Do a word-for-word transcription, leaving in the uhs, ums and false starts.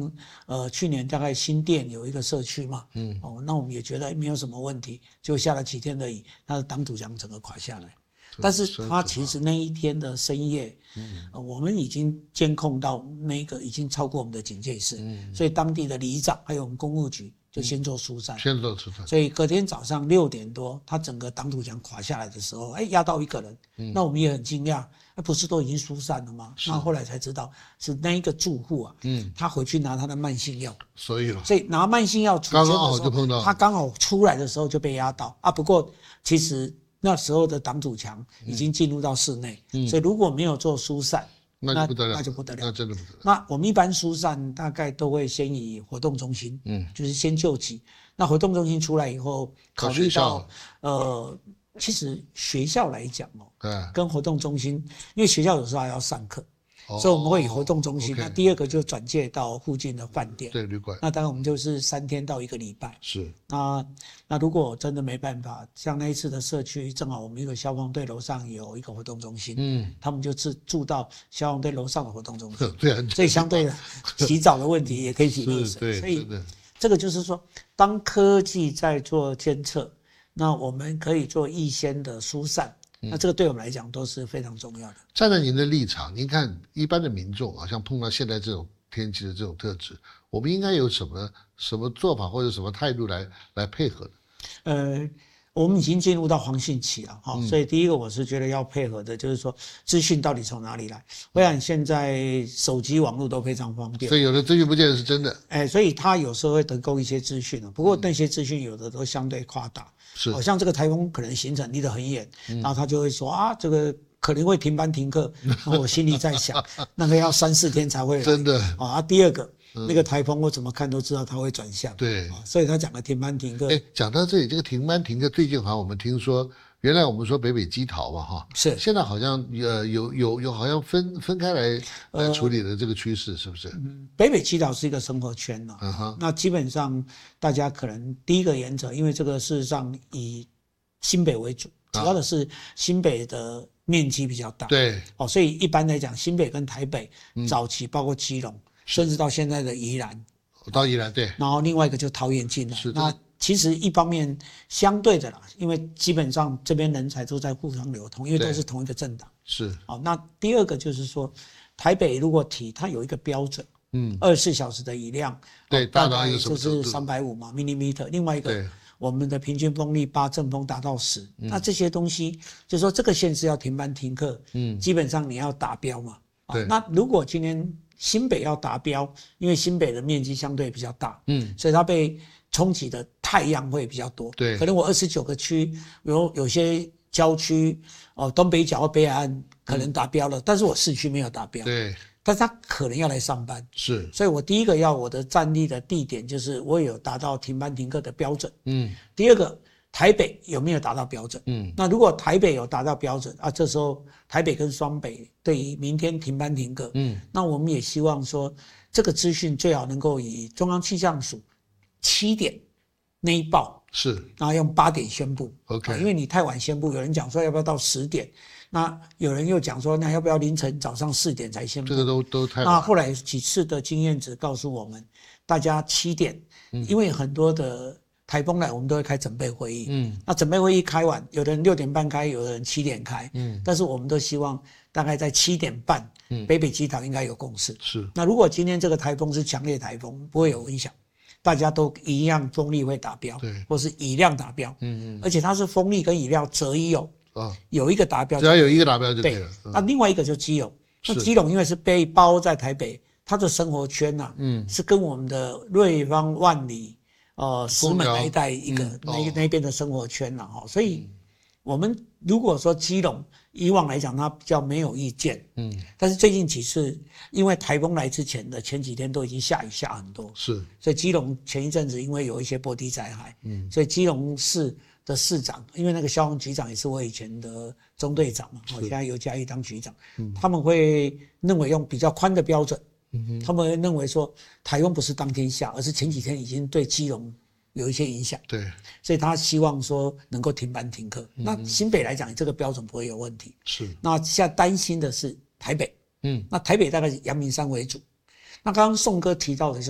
像呃去年大概新店有一个社区嘛，嗯，哦，那我们也觉得没有什么问题，就下了几天而已，他的党主墙整个垮下来。但是他其实那一天的深夜，嗯呃，我们已经监控到那个已经超过我们的警戒室，嗯，所以当地的里长还有我们公务局就先做疏散， 先做疏散。 所以隔天早上六点多，他整个党土墙垮下来的时候，哎，压到一个人，嗯，那我们也很惊讶，不是都已经疏散了吗？那后来才知道是那一个住户啊，嗯，他回去拿他的慢性药， 所以了， 所以拿慢性药出刚刚好就碰到， 他刚好出来的时候就被压到啊。不过其实那时候的党土墙已经进入到室内，嗯，所以如果没有做疏散， 那就不得了， 那就不得了， 那真的不得了。 那我们一般疏散大概都会先以活动中心，嗯，就是先救急。那活动中心出来以后，考虑到呃，其实学校来讲哦，对，跟活动中心，因为学校有时候还要上课。所以我们会以活动中心， okay, 那第二个就转介到附近的饭店， 对，旅馆。 那当然我们就是三天到一个礼拜。 是。 那那如果真的没办法，像那一次的社区，正好我们一个消防队楼上有一个活动中心，嗯，他们就住住到消防队楼上的活动中心， 对啊， 所以相对的洗澡的问题也可以洗热水，所以这个就是说，当科技在做监测，那我们可以做预先的疏散。那这个对我们来讲都是非常重要的。 站在您的立场，您看一般的民众啊，像碰到现在这种天气的这种特质，我们应该有什么什么做法或者什么态度来来配合的？ 呃，我们已经进入到黄汛期了哈，嗯，所以第一个我是觉得要配合的，就是说资讯到底从哪里来？我想现在手机网络都非常方便， 所以有的资讯不见得是真的。 哎，所以他有时候会提供一些资讯不过那些资讯有的都相对夸大。 是， 好像这个台风可能行程离得很远，嗯，然后他就会说啊，这个可能会停班停课。然后我心里在想，那个要三四天才会来， 真的啊。第二个，嗯，那个台风我怎么看都知道它会转向， 对， 啊，所以他讲的停班停课。 哎，讲到这里，这个停班停课，最近好像我们听说，原来我们说北北基桃嘛，哈， 是， 现在好像呃有有有好像分分开来来处理的这个趋势，是不是？ 嗯，北北基桃是一个生活圈呐，嗯哼，那基本上大家可能第一个原则，因为这个事实上以新北为主，主要的是新北的面积比较大， 对， 哦，所以一般来讲，新北跟台北早期包括基隆，甚至到现在的宜兰， 到宜兰对， 然后另外一个就桃园进来，那其实一方面相对的啦，因为基本上这边人才都在互相流通，因为都是同一个政党， 是， 哦，那第二个就是说，台北如果提它有一个标准，嗯，二十四小时的雨量， 对， 大概就是三百五嘛 millimeter， 另外一个。我们的平均风力八，阵风达到十、嗯，那这些东西就是说这个县市要停班停课，嗯，基本上你要达标嘛。 对、哦， 那如果今天新北要达标，因为新北的面积相对比较大，嗯，所以它被冲击的太阳会比较多。 对， 可能我二十九个区有有些郊区哦，东北角或北海岸可能达标了，嗯、但是我市区没有达标。 对。 但是他可能要来上班， 是， 所以我第一个要我的站立的地点就是我有达到停班停课的标准，嗯，第二个台北有没有达到标准，嗯，那如果台北有达到标准啊，这时候台北跟双北对于明天停班停课，嗯，那我们也希望说这个资讯最好能够以中央气象署七点内报， 是， 然后用八点宣布 ，OK，、啊、 因为你太晚宣布，有人讲说要不要到十点。那有人又讲说，那要不要凌晨早上四点才宣布？ 这个都都太…… 那后来几次的经验值告诉我们，大家七点，嗯、因为很多的台风来，我们都会开准备会议。嗯，那准备会议开完，有的人六点半开，有的人七点开。嗯，但是我们都希望大概在七点半，嗯，北北基桃应该有共识。 是。 那如果今天这个台风是强烈台风，不会有影响，大家都一样风力会达标， 对， 或是雨量达标。嗯嗯，而且它是风力跟雨量择一哦。 啊， 有一个达标， 只要有一个达标就对了。 对，那另外一个就基隆，那基隆因为是被包在台北，它的生活圈呐、啊，嗯，是跟我们的瑞芳、万里、呃石门那一带一个、嗯、那、哦、那边的生活圈了、啊、哈，所以我们如果说基隆以往来讲，它比较没有意见，嗯，但是最近几次因为台风来之前的前几天都已经下雨下很多， 是， 所以基隆前一阵子因为有一些坡地灾害，嗯，所以基隆市的市长，因为那个消防局长也是我以前的中队长嘛，我现在由嘉义当局长，嗯、他们会认为用比较宽的标准，嗯、他们会认为说台风不是当天下，而是前几天已经对基隆有一些影响， 对， 所以他希望说能够停班停课。嗯、那新北来讲，这个标准不会有问题。 是， 那现在担心的是台北，嗯，那台北大概是阳明山为主。那刚刚宋哥提到的就是。